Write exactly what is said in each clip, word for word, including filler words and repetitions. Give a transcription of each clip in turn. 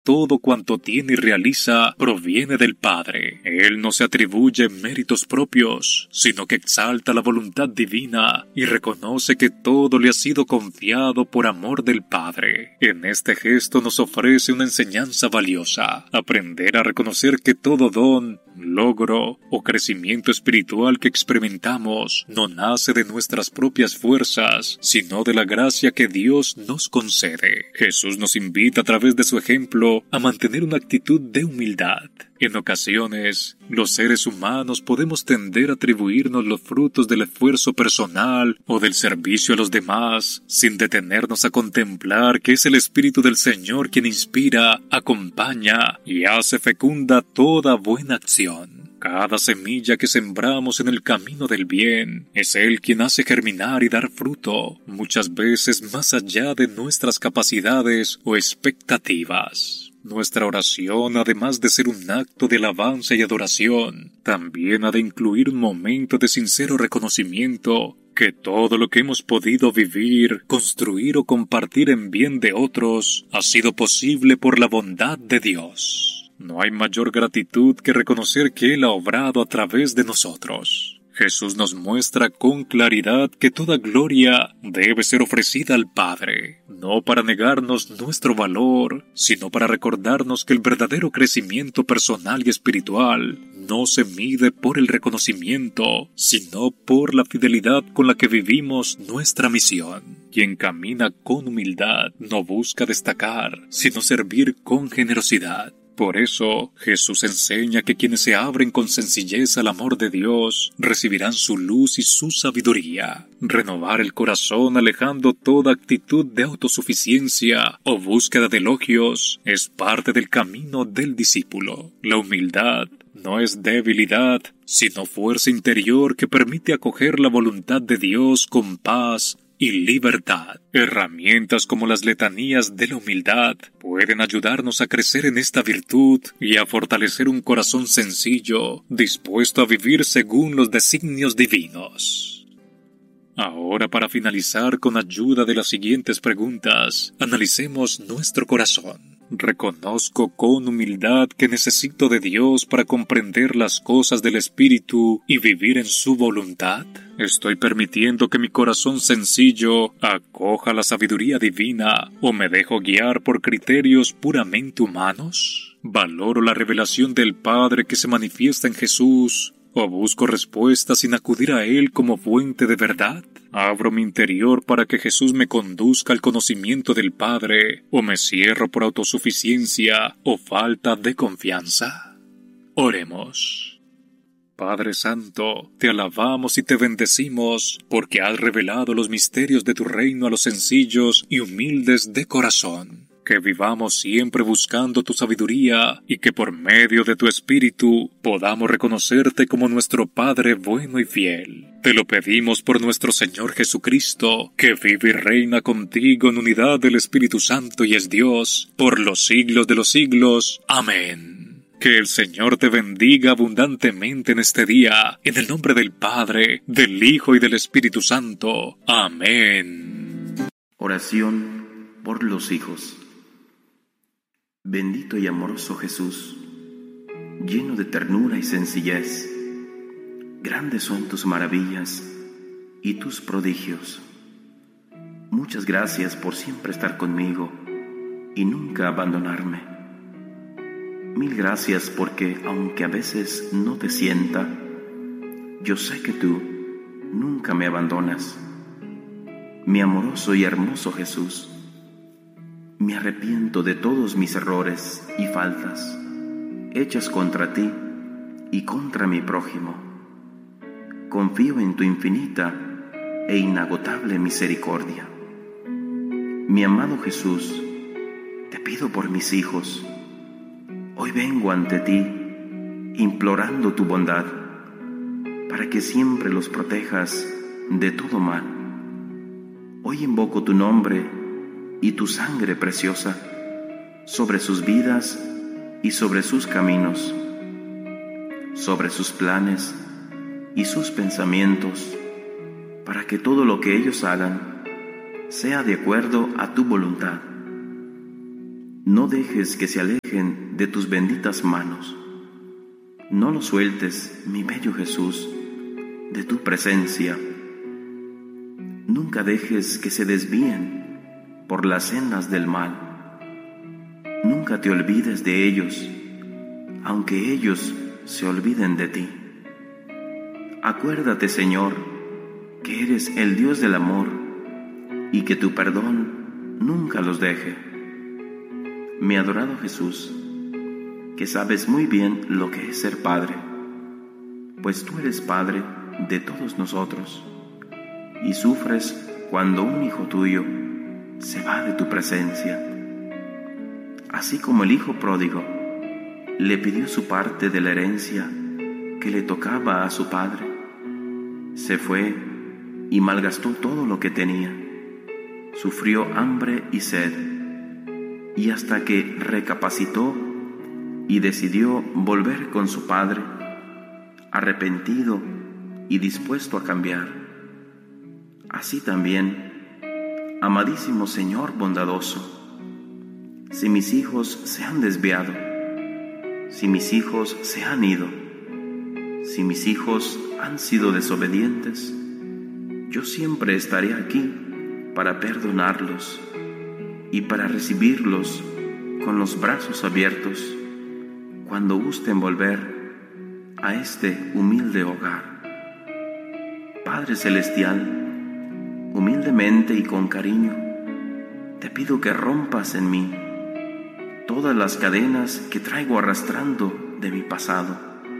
todo cuanto tiene y realiza proviene del Padre. Él no se atribuye méritos propios, sino que exalta la voluntad divina y reconoce que todo le ha sido confiado por amor del Padre. En este gesto nos ofrece una enseñanza valiosa: aprender a reconocer que todo don, logro o crecimiento espiritual que experimentamos no nace de nuestras propias fuerzas, sino de la gracia que Dios nos concede. Jesús nos invita a través de su ejemplo a mantener una actitud de humildad. En ocasiones, los seres humanos podemos tender a atribuirnos los frutos del esfuerzo personal o del servicio a los demás, sin detenernos a contemplar que es el Espíritu del Señor quien inspira, acompaña y hace fecunda toda buena acción. Cada semilla que sembramos en el camino del bien, es Él quien hace germinar y dar fruto, muchas veces más allá de nuestras capacidades o expectativas. Nuestra oración, además de ser un acto de alabanza y adoración, también ha de incluir un momento de sincero reconocimiento que todo lo que hemos podido vivir, construir o compartir en bien de otros ha sido posible por la bondad de Dios. No hay mayor gratitud que reconocer que Él ha obrado a través de nosotros. Jesús nos muestra con claridad que toda gloria debe ser ofrecida al Padre, no para negarnos nuestro valor, sino para recordarnos que el verdadero crecimiento personal y espiritual no se mide por el reconocimiento, sino por la fidelidad con la que vivimos nuestra misión. Quien camina con humildad no busca destacar, sino servir con generosidad. Por eso, Jesús enseña que quienes se abren con sencillez al amor de Dios recibirán su luz y su sabiduría. Renovar el corazón alejando toda actitud de autosuficiencia o búsqueda de elogios es parte del camino del discípulo. La humildad no es debilidad, sino fuerza interior que permite acoger la voluntad de Dios con paz y libertad. Herramientas como las letanías de la humildad pueden ayudarnos a crecer en esta virtud y a fortalecer un corazón sencillo, dispuesto a vivir según los designios divinos. Ahora, para finalizar con ayuda de las siguientes preguntas, analicemos nuestro corazón. ¿Reconozco con humildad que necesito de Dios para comprender las cosas del Espíritu y vivir en su voluntad? ¿Estoy permitiendo que mi corazón sencillo acoja la sabiduría divina o me dejo guiar por criterios puramente humanos? ¿Valoro la revelación del Padre que se manifiesta en Jesús o busco respuestas sin acudir a Él como fuente de verdad? ¿Abro mi interior para que Jesús me conduzca al conocimiento del Padre o me cierro por autosuficiencia o falta de confianza? Oremos. Padre Santo, te alabamos y te bendecimos porque has revelado los misterios de tu reino a los sencillos y humildes de corazón. Que vivamos siempre buscando tu sabiduría y que por medio de tu Espíritu podamos reconocerte como nuestro Padre bueno y fiel. Te lo pedimos por nuestro Señor Jesucristo, que vive y reina contigo en unidad del Espíritu Santo y es Dios, por los siglos de los siglos. Amén. Que el Señor te bendiga abundantemente en este día, en el nombre del Padre, del Hijo y del Espíritu Santo. Amén. Oración por los hijos. Bendito y amoroso Jesús, lleno de ternura y sencillez, grandes son tus maravillas y tus prodigios. Muchas gracias por siempre estar conmigo y nunca abandonarme. Mil gracias porque, aunque a veces no te sienta, yo sé que tú nunca me abandonas. Mi amoroso y hermoso Jesús, me arrepiento de todos mis errores y faltas, hechas contra ti y contra mi prójimo. Confío en tu infinita e inagotable misericordia. Mi amado Jesús, te pido por mis hijos. Hoy vengo ante ti, implorando tu bondad, para que siempre los protejas de todo mal. Hoy invoco tu nombre y tu sangre preciosa sobre sus vidas y sobre sus caminos, sobre sus planes y sus pensamientos, para que todo lo que ellos hagan sea de acuerdo a tu voluntad. No dejes que se alejen de tus benditas manos. No los sueltes, mi bello Jesús, de tu presencia. Nunca dejes que se desvíen por las sendas del mal. Nunca te olvides de ellos, aunque ellos se olviden de ti. Acuérdate, Señor, que eres el Dios del amor y que tu perdón nunca los deje. Mi adorado Jesús, que sabes muy bien lo que es ser padre, pues tú eres padre de todos nosotros, y sufres cuando un hijo tuyo se va de tu presencia. Así como el hijo pródigo le pidió su parte de la herencia que le tocaba a su padre, se fue y malgastó todo lo que tenía, sufrió hambre y sed, y hasta que recapacitó y decidió volver con su padre, arrepentido y dispuesto a cambiar. Así también, amadísimo Señor bondadoso, si mis hijos se han desviado, si mis hijos se han ido, si mis hijos han sido desobedientes, yo siempre estaré aquí para perdonarlos y para recibirlos con los brazos abiertos cuando gusten volver a este humilde hogar. Padre Celestial, humildemente y con cariño, te pido que rompas en mí todas las cadenas que traigo arrastrando de mi pasado,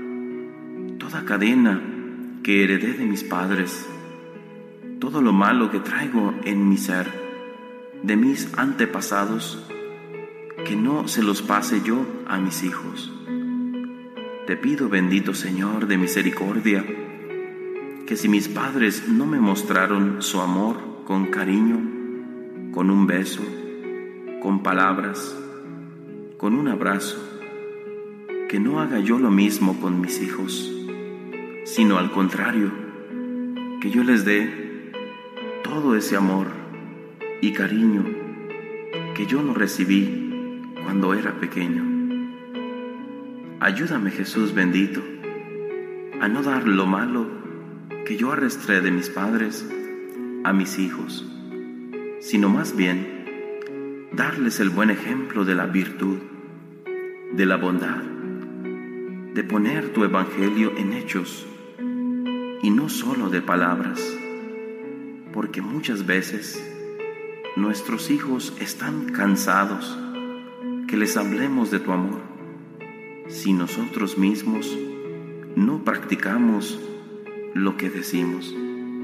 toda cadena que heredé de mis padres, todo lo malo que traigo en mi ser, de mis antepasados, que no se los pase yo a mis hijos. Te pido, bendito Señor de misericordia, que si mis padres no me mostraron su amor con cariño, con un beso, con palabras, con un abrazo, que no haga yo lo mismo con mis hijos, sino al contrario, que yo les dé todo ese amor y cariño que yo no recibí cuando era pequeño. Ayúdame, Jesús bendito, a no dar lo malo que yo arrastré de mis padres a mis hijos, sino más bien darles el buen ejemplo de la virtud, de la bondad, de poner tu evangelio en hechos y no solo de palabras, porque muchas veces nuestros hijos están cansados que les hablemos de tu amor si nosotros mismos no practicamos lo que decimos.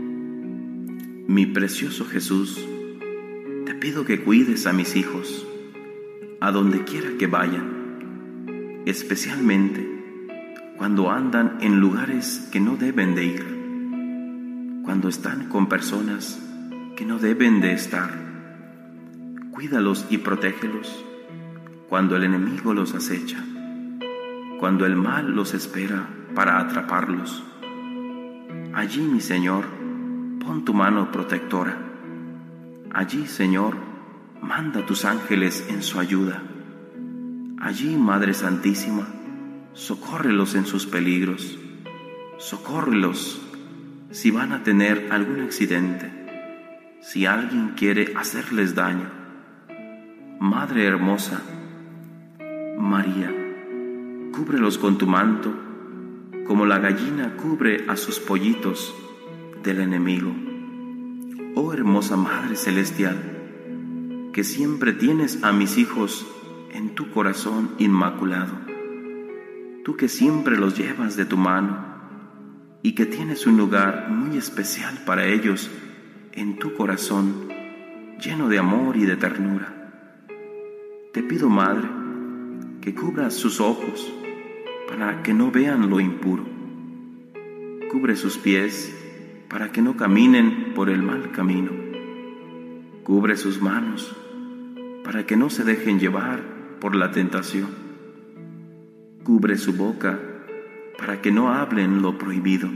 Mi precioso Jesús, te pido que cuides a mis hijos a donde quiera que vayan, especialmente cuando andan en lugares que no deben de ir, cuando están con personas que no deben de estar. Cuídalos y protégelos cuando el enemigo los acecha, cuando el mal los espera para atraparlos. Allí, mi Señor, pon tu mano protectora. Allí, Señor, manda tus ángeles en su ayuda. Allí, Madre Santísima, socórrelos en sus peligros. Socórrelos si van a tener algún accidente, si alguien quiere hacerles daño. Madre hermosa, María, cúbrelos con tu manto, como la gallina cubre a sus pollitos del enemigo. Oh hermosa Madre Celestial, que siempre tienes a mis hijos en tu corazón inmaculado, tú que siempre los llevas de tu mano y que tienes un lugar muy especial para ellos en tu corazón, lleno de amor y de ternura. Te pido, Madre, que cubras sus ojos para que no vean lo impuro. Cubre sus pies para que no caminen por el mal camino. Cubre sus manos para que no se dejen llevar por la tentación. Cubre su boca para que no hablen lo prohibido.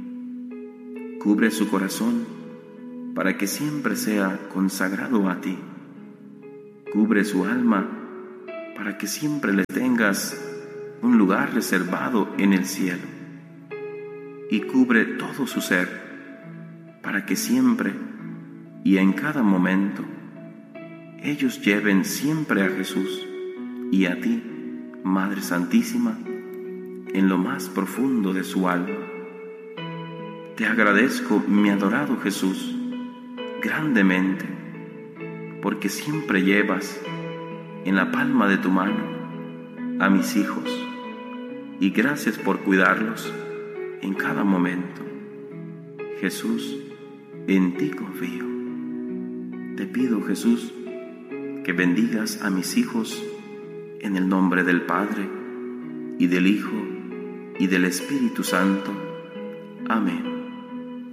Cubre su corazón para que siempre sea consagrado a ti. Cubre su alma para que siempre le tengas un lugar reservado en el cielo, y cubre todo su ser, para que siempre y en cada momento ellos lleven siempre a Jesús y a ti, Madre Santísima, en lo más profundo de su alma. Te agradezco, mi adorado Jesús, grandemente, porque siempre llevas en la palma de tu mano a mis hijos, y gracias por cuidarlos en cada momento. Jesús, en ti confío. Te pido, Jesús, que bendigas a mis hijos en el nombre del Padre, y del Hijo, y del Espíritu Santo. Amén.